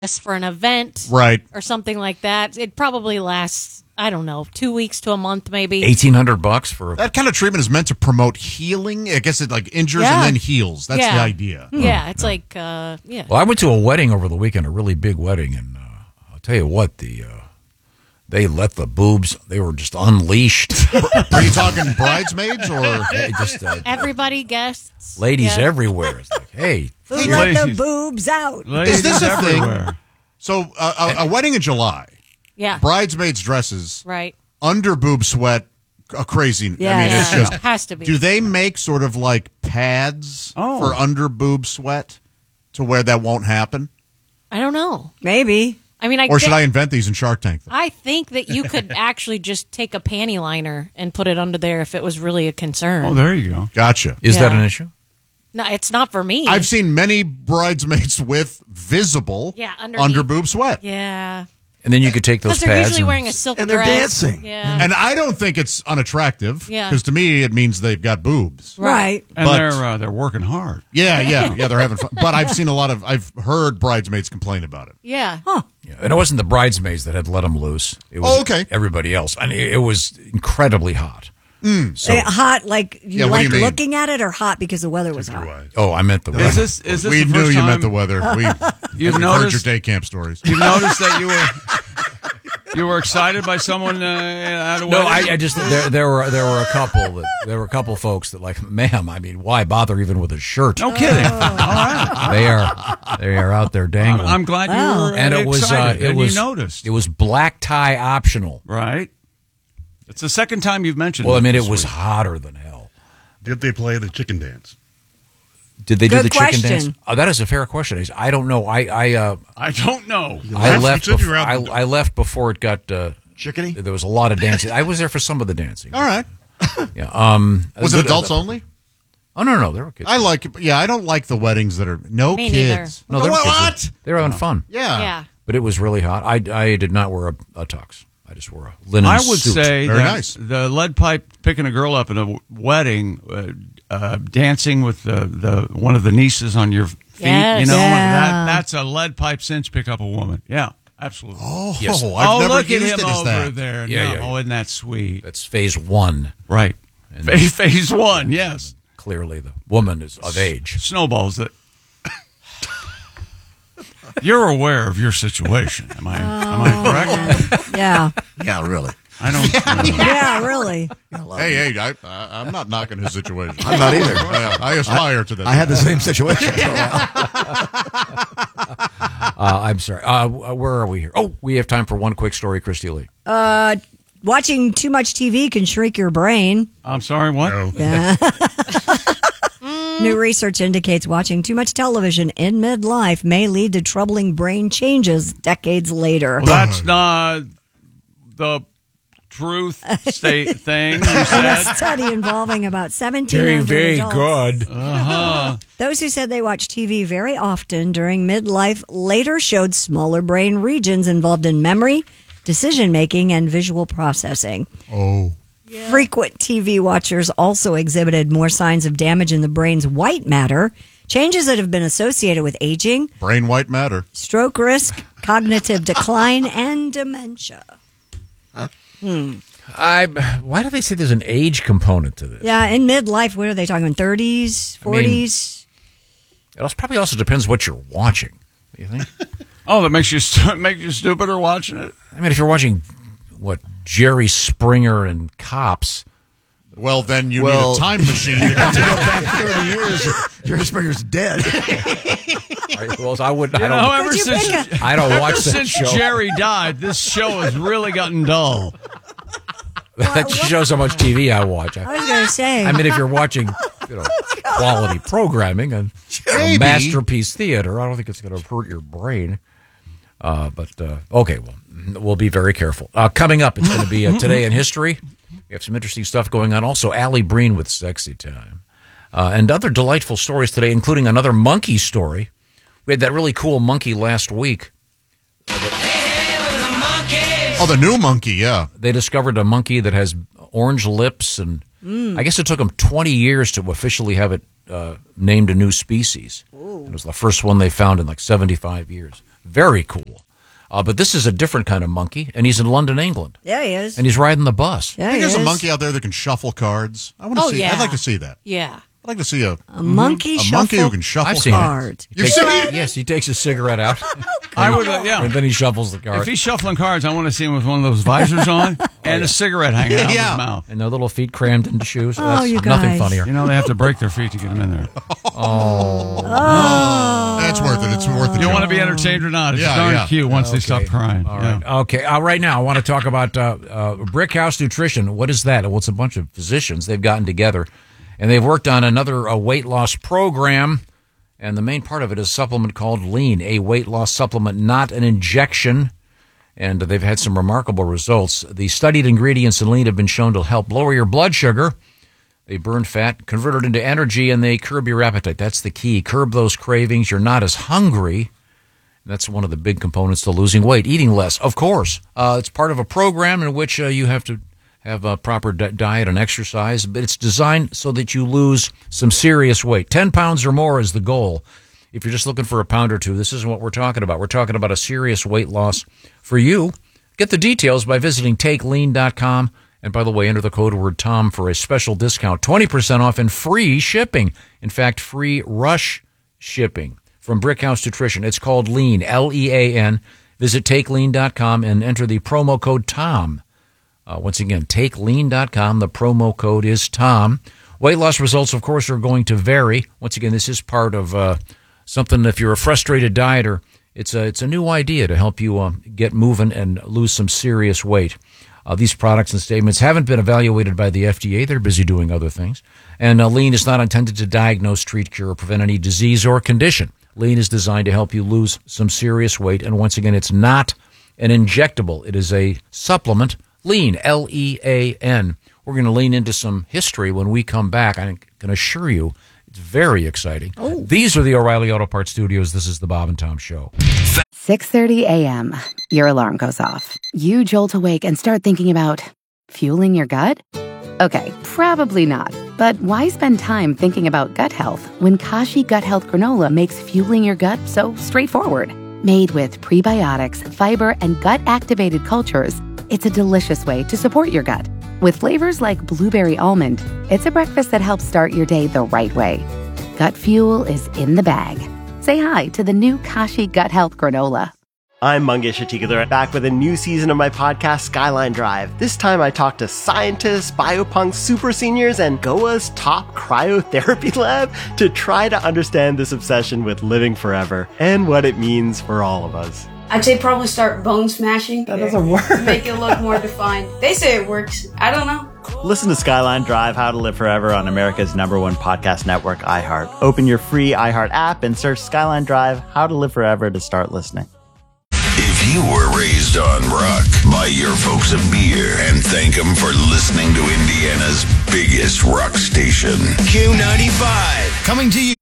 for an event, right, or something like that, it probably lasts, I don't know, 2 weeks to a month, maybe. $1,800 for that kind of treatment is meant to promote healing. I guess it like injures and then heals. That's the idea. Yeah, it's like Well, I went to a wedding over the weekend, a really big wedding, and I'll tell you what, they let the boobs, they were just unleashed. Are you talking bridesmaids or just everybody, guests, ladies everywhere? It's like, hey, let the boobs out. Is this a thing? So a wedding in July. Yeah. Bridesmaids dresses. Right. Under boob sweat. A crazy. Yeah, I mean, it's just it has to be. Do they make sort of like pads for under boob sweat to where that won't happen? I don't know. Maybe. I mean, or should I invent these in Shark Tank? I think that you could actually just take a panty liner and put it under there if it was really a concern. Oh, there you go. Gotcha. Is that an issue? No, it's not for me. I've seen many bridesmaids with visible under boob sweat. Yeah. And then you could take those pads. Because they're usually and wearing a silk and they're dress. dancing. Yeah. And I don't think it's unattractive. Yeah. Because to me, it means they've got boobs. Right. And they're working hard. Yeah, they're having fun. But I've heard bridesmaids complain about it. Yeah. Huh. Yeah, and it wasn't the bridesmaids that had let them loose. It was everybody else. I mean, it was incredibly hot. So, hot, like you what do like you mean? looking at it, or hot because the weather was hot? Oh, I meant the weather. Is this We the knew first you time meant the weather. We've heard noticed your day camp stories. You've noticed that you were excited by someone at a wedding? No, I just there were a couple folks that like, ma'am, I mean, why bother even with a shirt? No kidding. All right. They are out there dangling. I'm glad you were and it was excited it and was you noticed. It was black tie optional. Right. It's the second time you've mentioned Well, I mean, this it was week. hotter than hell. Did they play the chicken dance? Did they do Good the chicken dance? question. Oh, that is a fair question. I don't know. I don't know. I left before it got chickeny. There was a lot of dancing. I was there for some of the dancing. All right. Yeah. Was it adults only? Oh no, there were kids. I don't like the weddings that are no Me kids. neither. No, there were what? kids. They were having fun. Yeah. But it was really hot. I did not wear a tux. I just wore a linen I suit. would say Very that nice. the lead pipe picking a girl up at a wedding, dancing with the one of the nieces on your feet. Yes. You know, Yeah. that's a lead pipe cinch pick up a woman. Yeah, absolutely. Oh, Yes. I've never look at used him it as over that. there. Yeah, No, yeah. Oh, isn't that sweet? That's phase one. Right. And Phase one, yes. clearly, the woman is of age. Snowballs that. You're aware of your situation. Am I correct? Yeah. Yeah, really. I don't. Yeah, really. Hey, I'm not knocking his situation. I'm not either. I aspire to that. I had the same situation. I'm sorry. Where are we here? Oh, we have time for one quick story, Christy Lee. Watching too much TV can shrink your brain. I'm sorry. What? No. Yeah. New research indicates watching too much television in midlife may lead to troubling brain changes decades later. Well, that's not the truth state thing. You In a said. study involving about 1,700 adults. good. Those who said they watch TV very often during midlife later showed smaller brain regions involved in memory, decision-making, and visual processing. Oh. Frequent TV watchers also exhibited more signs of damage in the brain's white matter, changes that have been associated with aging, Brain white matter. stroke risk, cognitive decline, and dementia. Why do they say there's an age component to this? Yeah, in midlife, what are they talking, 30s, 40s? It probably also depends what you're watching. Do you think? Oh, that makes you make you stupider watching it. I mean, if you're watching Jerry Springer and Cops. Well, then you need a time machine. To go back 30 years, Jerry Springer's dead. Well, I wouldn't. You know, ever since I don't watch that since show. Jerry died, this show has really gotten dull. That shows how much TV I watch. I was going to say. I mean, if you're watching, quality programming and masterpiece theater, I don't think it's going to hurt your brain. Okay, well, we'll be very careful. Coming up, it's going to be Today in History. We have some interesting stuff going on. Also, Allie Breen with Sexy Time. And other delightful stories today, including another monkey story. We had that really cool monkey last week. Oh, the new monkey, yeah. They discovered a monkey that has orange lips, and I guess it took them 20 years to officially have it named a new species. It was the first one they found in like 75 years. Very cool. But this is a different kind of monkey, and he's in London, England. Yeah, he is. And he's riding the bus. Yeah, I think he there's is. a monkey out there that can shuffle cards. I want to Oh, see. yeah. I'd like to see that. Yeah. I'd like to see a monkey a shuffle monkey who can shuffle I've seen it. card. You've seen it? Yes, he takes his cigarette out. I would, yeah. And then he shuffles the If cards. he's shuffling cards, I want to see him with one of those visors on and a cigarette hanging out of Yeah. his mouth. And their little feet crammed into shoes. Oh, That's you nothing guys. funnier. You know, they have to break their feet to get them in there. That's worth it. It's worth it. You want to be entertained or not? It's Yeah, darn yeah. cute once they stop crying. All right. Yeah. Okay. Right now, I want to talk about Brick House Nutrition. What is that? Well, it's a bunch of physicians. They've gotten together, and they've worked on another weight loss program. And the main part of it is a supplement called Lean, a weight loss supplement, not an injection. And they've had some remarkable results. The studied ingredients in Lean have been shown to help lower your blood sugar. They burn fat, convert it into energy, and they curb your appetite. That's the key. Curb those cravings. You're not as hungry. That's one of the big components to losing weight. Eating less, of course. It's part of a program in which you have to have a proper diet and exercise, but it's designed so that you lose some serious weight. 10 pounds or more is the goal. If you're just looking for a pound or two, this isn't what we're talking about. We're talking about a serious weight loss for you. Get the details by visiting TakeLean.com. And by the way, enter the code word Tom for a special discount, 20% off and free shipping. In fact, free rush shipping from Brick House Nutrition. It's called Lean, Lean. Visit TakeLean.com and enter the promo code Tom. Once again, TakeLean.com. The promo code is Tom. Weight loss results, of course, are going to vary. Once again, this is part of something. If you're a frustrated dieter, it's a new idea to help you get moving and lose some serious weight. These products and statements haven't been evaluated by the FDA. They're busy doing other things. And Lean is not intended to diagnose, treat, cure, or prevent any disease or condition. Lean is designed to help you lose some serious weight. And once again, it's not an injectable. It is a supplement. Lean, Lean. We're going to lean into some history when we come back. I can assure you it's very exciting. These are the O'Reilly Auto Parts Studios. This is the Bob and Tom Show. 6:30 a.m. Your alarm goes off. You jolt awake and start thinking about fueling your gut? Okay, probably not. But why spend time thinking about gut health when Kashi Gut Health Granola makes fueling your gut so straightforward? Made with prebiotics, fiber, and gut-activated cultures, it's a delicious way to support your gut. With flavors like blueberry almond, it's a breakfast that helps start your day the right way. Gut fuel is in the bag. Say hi to the new Kashi Gut Health Granola. I'm Mangesh Atikadar, back with a new season of my podcast, Skyline Drive. This time I talk to scientists, biopunks, super seniors, and Goa's top cryotherapy lab to try to understand this obsession with living forever and what it means for all of us. I'd say probably start bone smashing. That doesn't work. Make it look more defined. They say it works. I don't know. Listen to Skyline Drive, How to Live Forever on America's #1 podcast network, iHeart. Open your free iHeart app and search Skyline Drive, How to Live Forever to start listening. If you were raised on rock, buy your folks a beer and thank them for listening to Indiana's biggest rock station. Q95. Coming to you.